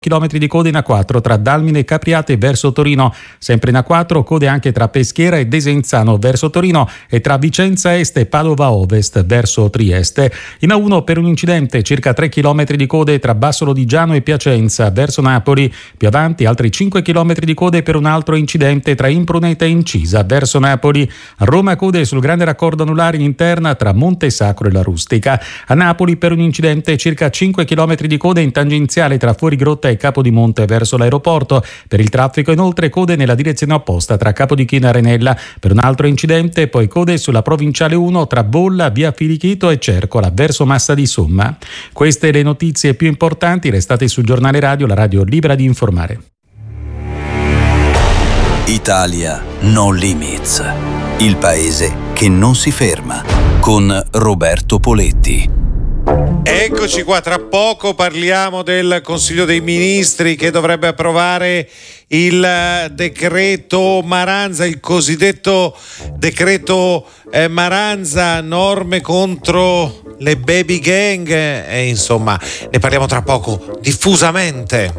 chilometri di code in A4 tra Dalmine e Capriate verso Torino, sempre in A4 code anche tra Peschiera e Desenzano verso Torino e tra Vicenza Est e Padova Ovest verso Trieste. In A1 per un incidente circa 3 chilometri di code tra Bassolo di Giano e Piacenza verso Napoli, più avanti altri 5 chilometri di code per un altro incidente tra Impruneta e Incisa verso Napoli. A Roma code sul grande raccordo anulare in interna tra Monte Sacro e La Rustica. A Napoli per un incidente circa 5 chilometri di code in tangenziale tra Fuorigrotta e Capodimonte verso l'aeroporto. Per il traffico inoltre code nella direzione opposta tra Capodichino e Arenella. Per un altro incidente poi code sulla provinciale 1 tra Bolla, via Filichito e Cercola verso Massa di Somma. Queste le notizie più importanti, restate sul giornale radio, la radio libera di informare. Italia No Limits, il paese che non si ferma, con Roberto Poletti. Eccoci qua, tra poco parliamo del Consiglio dei Ministri che dovrebbe approvare il decreto Maranza, il cosiddetto decreto Maranza, norme contro le baby gang, e insomma ne parliamo tra poco diffusamente.